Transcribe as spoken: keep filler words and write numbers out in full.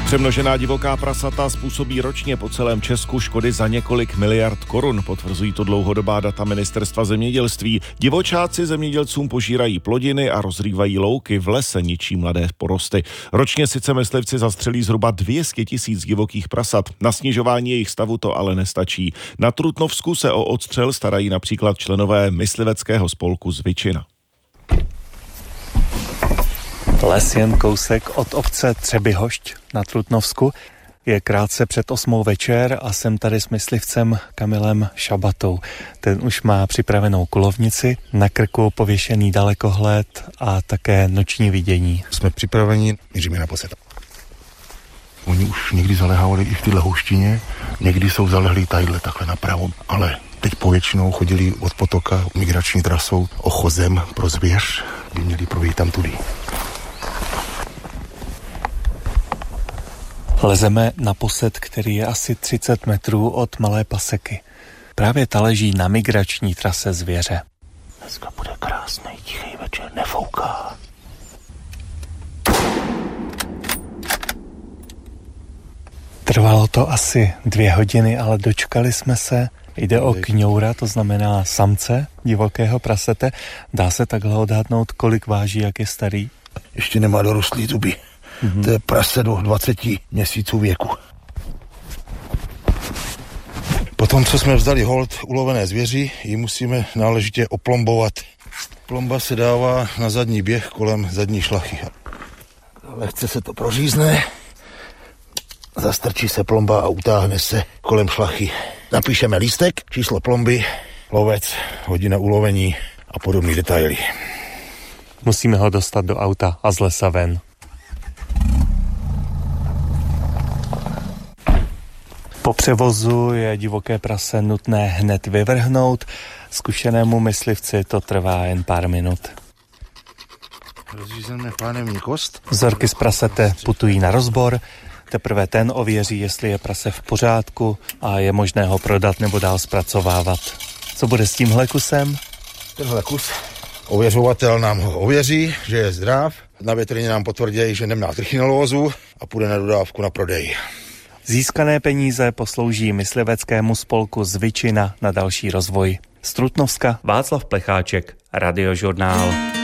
Přemnožená divoká prasata způsobí ročně po celém Česku škody za několik miliard korun, potvrzují to dlouhodobá data Ministerstva zemědělství. Divočáci zemědělcům požírají plodiny a rozrývají louky, v lese ničí mladé porosty. Ročně sice myslivci zastřelí zhruba dvě stě tisíc divokých prasat. Na snižování jejich stavu to ale nestačí. Na Trutnovsku se o odstřel starají například členové mysliveckého spolku Zvyčina. Les jen kousek od obce Třebyhošť na Trutnovsku. Je krátce před osmou večer a jsem tady s myslivcem Kamilem Šabatou. Ten už má připravenou kulovnici, na krku pověšený dalekohled a také noční vidění. Jsme připraveni, míříme na posed. Oni už někdy zalehávali i v téhle houštině, někdy jsou zalehlí tadyhle takhle napravo, ale teď povětšinou chodili od potoka migrační trasou ochozem pro zvěř, by měli projít tam tudy. Lezeme na posed, který je asi třicet metrů od Malé Paseky. Právě ta leží na migrační trase zvěře. Dneska bude krásný, tichý večer, nefouká. Trvalo to asi dvě hodiny, ale dočkali jsme se. Jde o kňoura, to znamená samce divokého prasete. Dá se takhle odhadnout, kolik váží, jak je starý? Ještě nemá dorostlý zuby. Mm-hmm. To je prase do dvaceti měsíců věku. Potom, co jsme vzdali hold ulovené zvěři, ji musíme náležitě oplombovat. Plomba se dává na zadní běh kolem zadní šlachy. Lehce se to prořízne, zastrčí se plomba a utáhne se kolem šlachy. Napíšeme lístek, číslo plomby, lovec, hodina ulovení a podobné detaily. Musíme ho dostat do auta a z lesa ven. Po převozu je divoké prase nutné hned vyvrhnout. Zkušenému myslivci to trvá jen pár minut. Rozřízené pánevní kost. Vzorky z prasete putují na rozbor. Teprve ten ověří, jestli je prase v pořádku a je možné ho prodat nebo dál zpracovávat. Co bude s tímhle kusem? Tenhle kus ověřovatel nám ho ověří, že je zdrav. Na větrině nám potvrdí, že nemá trichinelózu a půjde na dodávku na prodej. Získané peníze poslouží mysliveckému spolku Zvyčina na další rozvoj. Z Trutnovska Václav Plecháček, Radiožurnál.